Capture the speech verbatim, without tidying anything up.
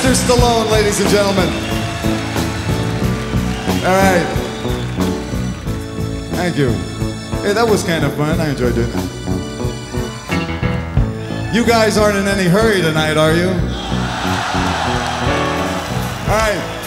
Sylvester Stallone, ladies and gentlemen. All right. Thank you. Hey, that was kind of fun. I enjoyed doing that. You guys aren't in any hurry tonight, are you? All right.